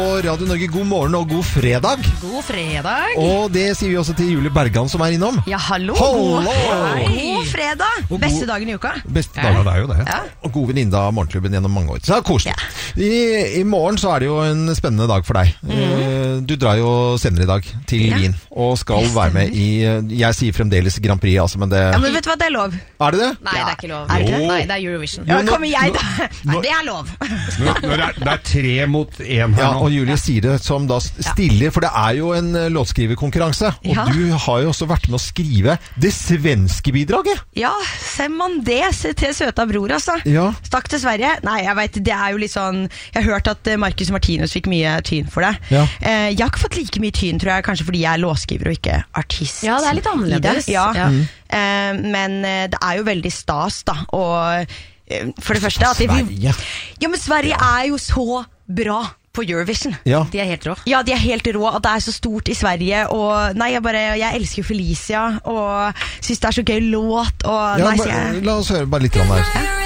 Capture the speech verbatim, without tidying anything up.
Og Radio Norge, god morgen og god fredag. God fredag. Og det sier vi også til Julie Bergan som er innom. Ja, hallo. Hallo. God fredag. Og god- Beste dagen i uka. Beste dagen, det er jo det. Ja. Og god venninne av morgenklubben gjennom mange år. Så det er koselig. I, I morgen så er det jo en spennende dag for deg. Mm. Du drar jo senere i dag til Ja. Wien og skal Det være med i, jeg sier fremdeles Grand Prix, altså, men det... Ja, men vet du hva, det er lov. Er det det? Nei, det er ikke lov. Er det ikke? Nei, det er Eurovision. Jo, Ja, nå- kommer jeg da. nå- Nei, det er lov. Når, når det, er, det er tre mot én her Ja, nå. og Julie sier det som da stiller, for det er jo en eh, låtskriverkonkurranse. Og Ja. du har jo også vært med å skrive det svenske bidraget. Ja, ser man det se- til søta bror, altså. Ja. Stakk til Sverige. Nei, jeg vet, det er jo litt sånn. Jeg har hørt at eh, Marcus Martinus fikk mye tyn for det. Ja. Eh, jeg har ikke fått like mye tyn, tror jeg, kanskje fordi jeg er låtskriver og ikke artist. Ja, det er litt i annerledes. det. Ja. Ja. Eh, men eh, det er jo veldig stas, da. Og eh, for det første at vi, Sverige. Ja, men Sverige er jo så bra på Eurovision. Ja. De er helt rå. Ja, de er helt rå, at det er så stort i Sverige. Og nei, jeg bare, jeg elsker jo Felicia, og synes det er så gøy låt. Og Ja, nei, så ba- jeg, la oss høre bare litt om det her.